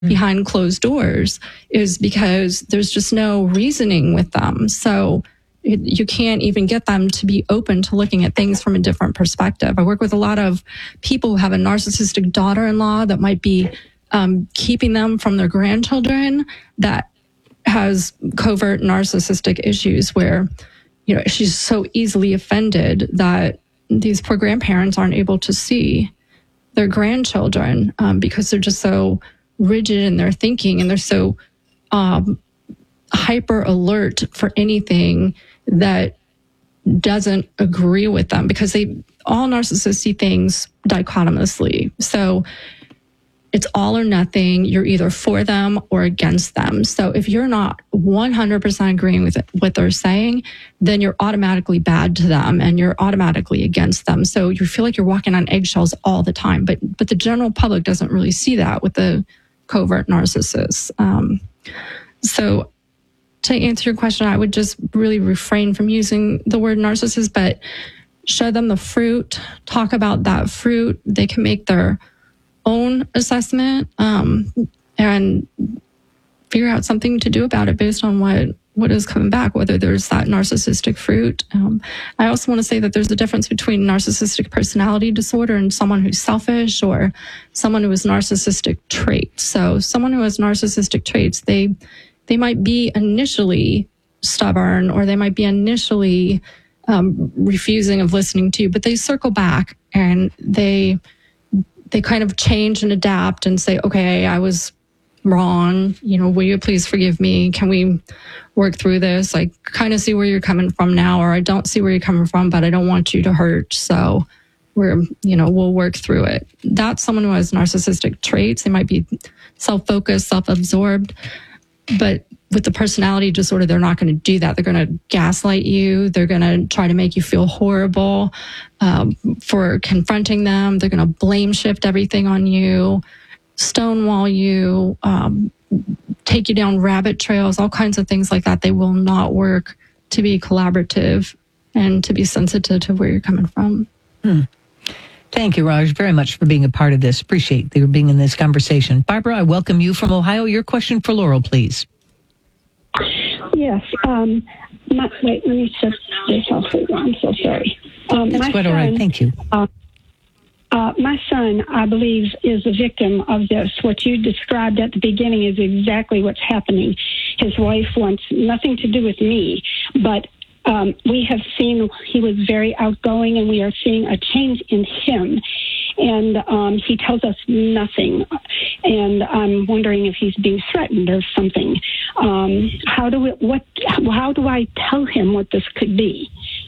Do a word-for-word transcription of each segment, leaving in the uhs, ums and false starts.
behind closed doors is because there's just no reasoning with them. So it, you can't even get them to be open to looking at things from a different perspective. I work with a lot of people who have a narcissistic daughter-in-law that might be um, keeping them from their grandchildren, that has covert narcissistic issues where, you know, she's so easily offended that these poor grandparents aren't able to see their grandchildren um, because they're just so rigid in their thinking, and they're so um, hyper alert for anything that doesn't agree with them, because they all narcissists see things dichotomously. So it's all or nothing. You're either for them or against them. So if you're not one hundred percent agreeing with what they're saying, then you're automatically bad to them and you're automatically against them. So you feel like you're walking on eggshells all the time. But but the general public doesn't really see that with the covert narcissists. Um, so to answer your question, I would just really refrain from using the word narcissist, but show them the fruit, talk about that fruit. They can make their own assessment um, and figure out something to do about it based on what, what is coming back, whether there's that narcissistic fruit. Um, I also want to say that there's a difference between narcissistic personality disorder and someone who's selfish, or someone who has narcissistic traits. So someone who has narcissistic traits, they they might be initially stubborn, or they might be initially um, refusing of listening to you, but they circle back and they they kind of change and adapt and say, okay, I was wrong. You know, will you please forgive me? Can we work through this? I kind of see where you're coming from now, or I don't see where you're coming from, but I don't want you to hurt. So we're, you know, we'll work through it. That's someone who has narcissistic traits. They might be self-focused, self-absorbed, but with the personality disorder, they're not going to do that. They're going to gaslight you. They're going to try to make you feel horrible um, for confronting them. They're going to blame shift everything on you, stonewall you, um, take you down rabbit trails, all kinds of things like that. They will not work to be collaborative and to be sensitive to where you're coming from. Hmm. Thank you, Raj, very much for being a part of this. Appreciate you being in this conversation. Barbara, I welcome you from Ohio. Your question for Laurel, please. Yes. Um, my, wait, let me set this off. I'm so sorry. Um, That's my quite son, all right. Thank you. Uh, uh, my son, I believe, is a victim of this. What you described at the beginning is exactly what's happening. His wife wants nothing to do with me, but um, we have seen he was very outgoing, and we are seeing a change in him. And um, he tells us nothing. And I'm wondering if he's being threatened or something. Um, how do we, what? How do I tell him what this could be?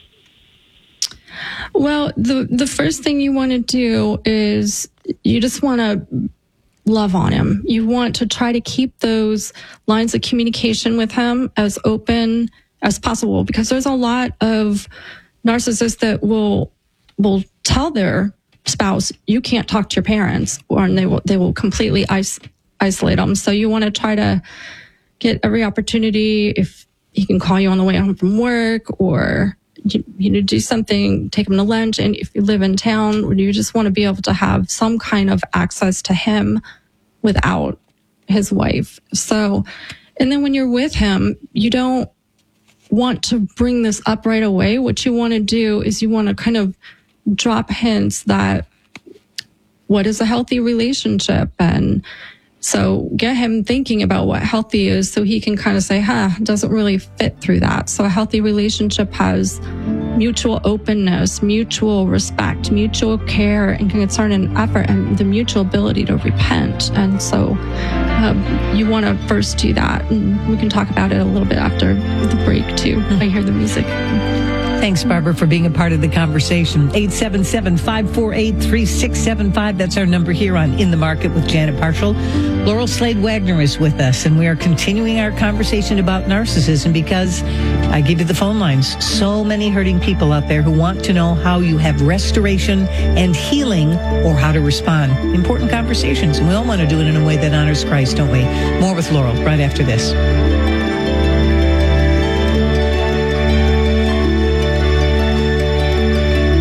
Well, the the first thing you want to do is you just want to love on him. You want to try to keep those lines of communication with him as open as possible, because there's a lot of narcissists that will will tell their spouse, you can't talk to your parents, or and they will they will completely is, isolate them. So you want to try to get every opportunity. If he can call you on the way home from work, or you, you know, do something, take him to lunch. And if you live in town, you just want to be able to have some kind of access to him without his wife. So, and then when you're with him, you don't want to bring this up right away. What you want to do is you want to kind of drop hints that what is a healthy relationship, and so get him thinking about what healthy is, so he can kind of say, huh, doesn't really fit through that. So a healthy relationship has mutual openness, mutual respect, mutual care and concern and effort, and the mutual ability to repent. And so um, you want to first do that, and we can talk about it a little bit after the break too. Mm-hmm. I hear the music. Thanks, Barbara, for being a part of the conversation. eight seven seven, five four eight, three six seven five. That's our number here on In the Market with Janet Parshall. Laurel Slade Wagner is with us, and we are continuing our conversation about narcissism because I give you the phone lines. So many hurting people out there who want to know how you have restoration and healing, or how to respond. Important conversations, and we all want to do it in a way that honors Christ, don't we? More with Laurel right after this.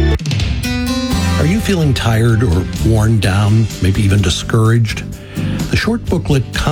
Are you feeling tired or worn down, maybe even discouraged? The short booklet